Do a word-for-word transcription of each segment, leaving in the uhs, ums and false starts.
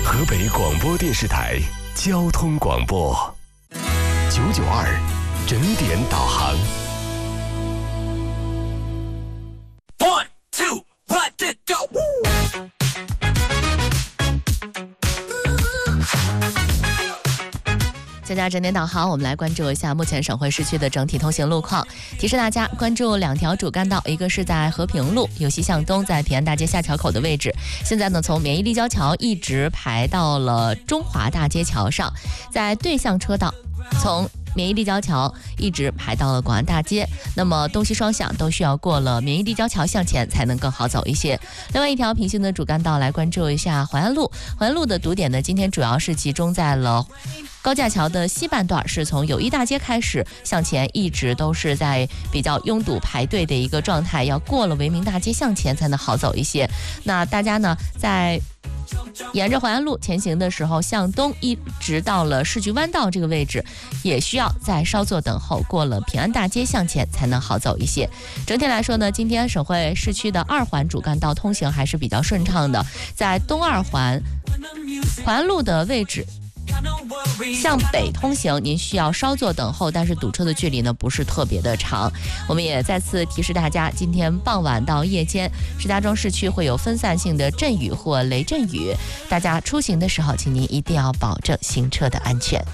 河北广播电视台交通广播九九二整点导航。One two let it go。 加加整点导航，我们来关注一下目前省会市区的整体通行路况。提示大家关注两条主干道，一个是在和平路由西向东，在平安大街下桥口的位置，现在呢从免疫立交桥一直排到了中华大街桥上，在对向车道从免疫立交桥一直排到了广安大街，那么东西双向都需要过了免疫立交桥向前才能更好走一些。另外一条平行的主干道来关注一下淮安路，淮安路的堵点呢，今天主要是集中在了高架桥的西半段，是从友谊大街开始向前，一直都是在比较拥堵排队的一个状态，要过了维明大街向前才能好走一些。那大家呢在沿着淮安路前行的时候，向东一直到了市局弯道这个位置，也需要再稍作等候，过了平安大街向前才能好走一些。整体来说呢，今天省会市区的二环主干道通行还是比较顺畅的，在东二环淮安路的位置向北通行，您需要稍作等候，但是堵车的距离呢不是特别的长。我们也再次提示大家，今天傍晚到夜间，石家庄市区会有分散性的阵雨或雷阵雨，大家出行的时候，请您一定要保证行车的安全。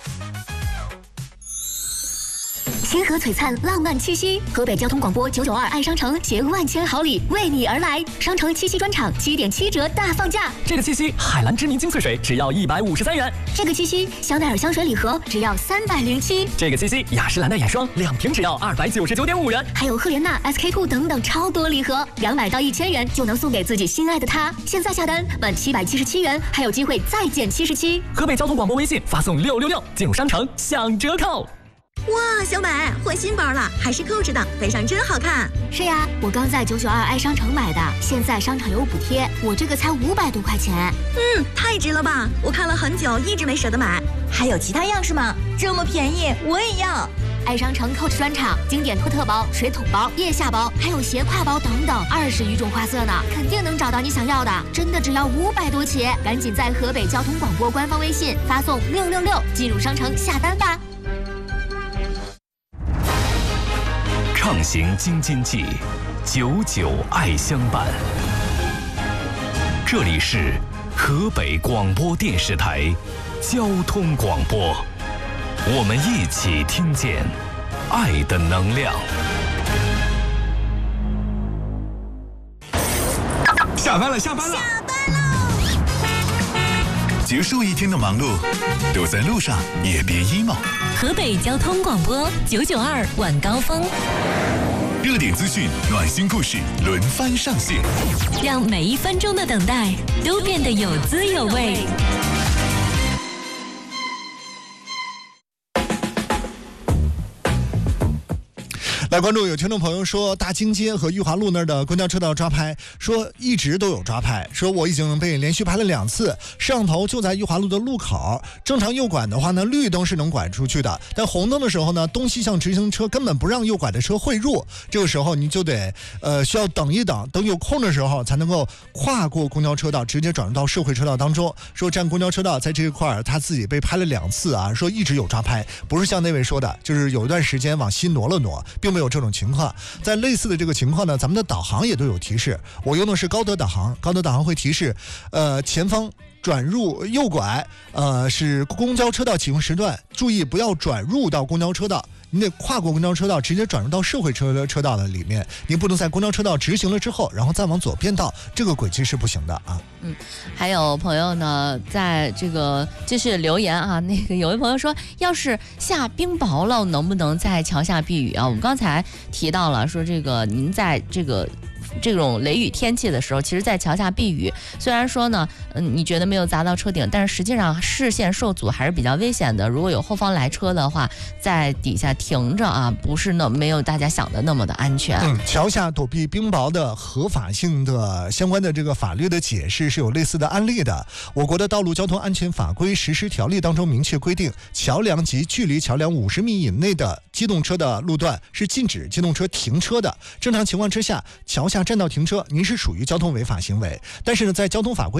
星河璀璨，浪漫气息。河北交通广播九九二爱商城携万千好礼为你而来，商城七夕专场七点七折大放价。 这个七夕，海蓝知名精粹水只要一百五十三元。 这个七夕，香奈儿香水礼盒只要三百零七。 这个七夕，雅诗兰黛眼霜两瓶只要二百九十九点五元。 还有赫莲娜、S K two 等等超多礼盒，两百到一千元就能送给自己心爱的他。现在下单满七百七十七元，还有机会再减七十七。 河北交通广播微信发送六六六，进入商城享折扣。 哇，小美换新包了，还是 Coach 的，背上真好看。 是呀，我刚在九九二爱商城买的，现在商场有补贴，我这个才五百多块钱。 嗯，太值了吧！我看了很久，一直没舍得买。 还有其他样式吗？这么便宜，我也要。 爱商城 Coach 专场，经典托特包、水桶包、腋下包，还有斜挎包等等，二十余种花色呢，肯定能找到你想要的。真的只要五百多起，赶紧在河北交通广播官方微信发送六六六，进入商城下单吧。 畅行京津冀，久久爱相伴。这里是河北广播电视台交通广播，我们一起听见爱的能量。 下班了，下班了， 下班喽！ 结束一天的忙碌，都在路上也别 emo。 河北交通广播九九二晚高峰， 热点资讯、暖心故事轮番上线， 让每一分钟的等待都变得有滋有味。 来关注，有听众朋友说大经街和裕华路那儿的公交车道抓拍，说一直都有抓拍，说我已经被连续拍了两次，摄像头就在裕华路的路口，正常右拐的话呢，绿灯是能拐出去的，但红灯的时候呢，东西向直行车根本不让右拐的车汇入，这个时候你就得呃需要等一等，等有空的时候才能够跨过公交车道，直接转入到社会车道当中。说占公交车道在这一块他自己被拍了两次啊，说一直有抓拍，不是像那位说的，就是有一段时间往西挪了挪，并没有有这种情况。在类似的这个情况呢，咱们的导航也都有提示。我用的是高德导航，高德导航会提示，呃，前方转入右拐，呃，是公交车道启用时段，注意不要转入到公交车道。你得跨过公交车道，直接转入到社会车车道的里面。你不能在公交车道直行了之后，然后再往左变道，这个轨迹是不行的啊。 嗯，还有朋友呢，在这个继续留言啊，那个有位朋友说，要是下冰雹了，能不能在桥下避雨啊？我们刚才提到了，说这个您在这个。这种雷雨天气的时候，其实在桥下避雨，虽然说呢，嗯，你觉得没有砸到车顶，但是实际上视线受阻还是比较危险的。如果有后方来车的话，在底下停着啊，不是那没有大家想的那么的安全。 嗯，桥下躲避冰雹的合法性的相关的这个法律的解释是有类似的案例的。我国的道路交通安全法规实施条例当中明确规定，桥梁及距离桥梁五十米以内的机动车的路段是禁止机动车停车的。正常情况之下，桥下占道停车，您是属于交通违法行为。但是呢，在交通法规当中还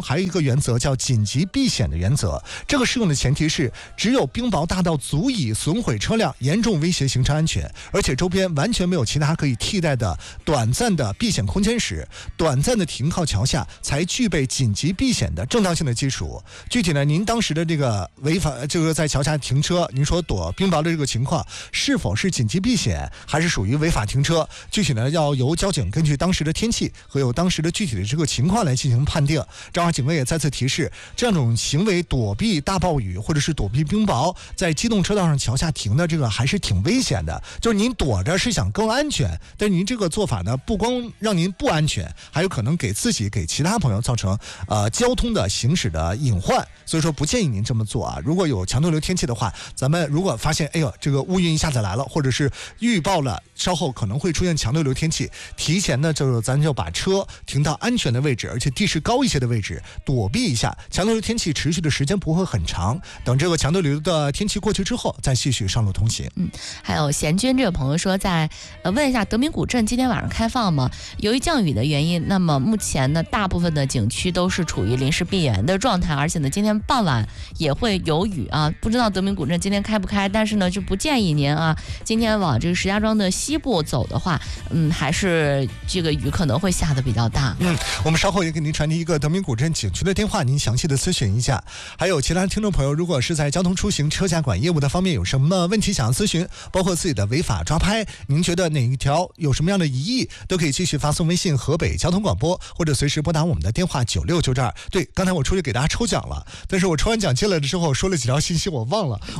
还有一个原则叫紧急避险的原则。这个适用的前提是，只有冰雹大到足以损毁车辆，严重威胁行车安全，而且周边完全没有其他可以替代的短暂的避险空间时，短暂的停靠桥下，才具备紧急避险的正当性的基础。具体呢，您当时的这个违法，这个在桥下停车，您说躲冰雹的这个情况，是否是紧急避险，还是属于违法停车？具体呢，要由交警根据当时的天气和有当时的具体的这个情况来进行判定。正好警卫也再次提示，这种行为躲避大暴雨或者是躲避冰雹，在机动车道上桥下停的这个还是挺危险的。就是您躲着是想更安全，但是您这个做法呢，不光让您不安全，还有可能给自己给其他朋友造成呃交通的行驶的隐患，所以说不建议您这么做啊。如果有强对流天气的话，咱们如果发现哎呦这个乌云一下子来了，或者是预报了稍后可能会出现强对流天气，提前呢就是咱就把车停到安全的位置，而且地势高一些的位置躲避一下。强对流天气持续的时间不会很长，等这个强对流的天气过去之后再继续上路通行。 嗯，还有贤君这个朋友说在呃问一下德明古镇今天晚上开放吗？由于降雨的原因，那么目前呢大部分的景区都是处于临时闭园的状态，而且呢今天傍晚也会有雨啊，不知道德明古镇今天开不开，但是呢就不建议您啊今天往这个石家庄的西部走的话，嗯，还是这个雨可能会下的比较大。 嗯，我们稍后也给您传递一个德明古镇景区的电话，您详细的咨询一下。还有其他听众朋友，如果是在交通出行车驾管业务的方面有什么问题想要咨询，包括自己的违法抓拍，您觉得哪一条有什么样的疑义，都可以继续发送微信河北交通广播，或者随时拨打我们的电话九六九二。对，刚才我出去给大家抽奖了，但是我抽完奖进来的之后说了几条信息我忘了。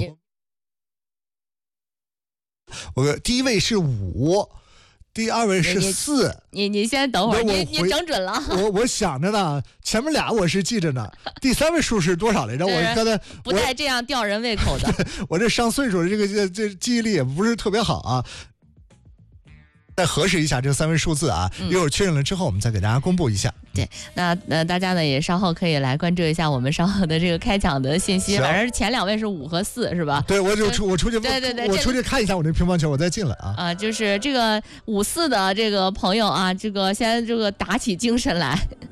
我第一位是五，第二位是四。 你你先等会儿，你你整准了。 我我想着呢，前面俩我是记着呢，第三位数是多少来着？我刚才不带这样吊人胃口的。 我这上岁数的这个这这记忆力也不是特别好啊。再核实一下这三位数字啊，一会儿确认了之后，我们再给大家公布一下。 对，那那大家呢也稍后可以来关注一下我们稍后的这个开奖的信息。反正前两位是五和四，是吧？ 对，我就出我出去， 对对对， 我出去看一下我那乒乓球，我再进来啊。 啊，就是这个五四的这个朋友啊，这个先这个打起精神来。